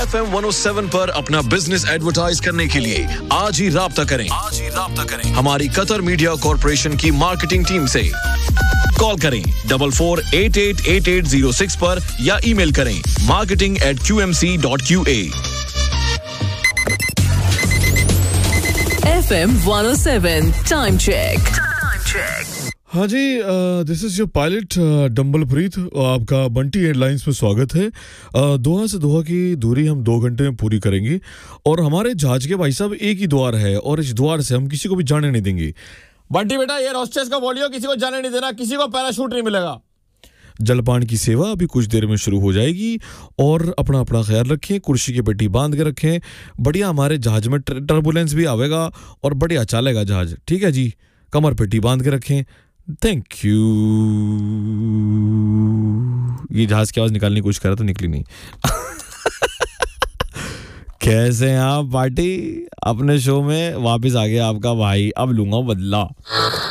FM 107 पर अपना business advertise करने के लिए आज ही राब्ता करें हमारी कतर मीडिया कॉर्पोरेशन की मार्केटिंग टीम से। कॉल करें 44888806 पर या ईमेल करें marketing@qmc.qa। FM 107 time check. हाँ जी, दिस इज़ योर पायलट डम्बलप्रीत। आपका बंटी एयरलाइंस में स्वागत है। दोहा से दोहा की दूरी हम 2 घंटे में पूरी करेंगे और हमारे जहाज के भाई साहब एक ही द्वार है और इस द्वार से हम किसी को भी जाने नहीं देंगे। बंटी बेटा, एयर होस्टेस को बोलियो किसी को जाने नहीं देना, किसी को पैराशूट नहीं मिलेगा। जलपान की सेवा अभी कुछ देर में शुरू हो जाएगी और अपना अपना ख्याल रखें, कुर्सी की पेटी बांध के रखें। बढ़िया हमारे जहाज में टर्बुलेंस भी आवेगा और बढ़िया चलेगा जहाज, ठीक है जी। कमर पेटी बांध के रखें। Thank you. ये जहाज की आवाज निकालने की कोशिश कर रहा था, निकली नहीं। कैसे हैं आप पार्टी? अपने शो में वापस आ गया आपका भाई, अब लूंगा बदला।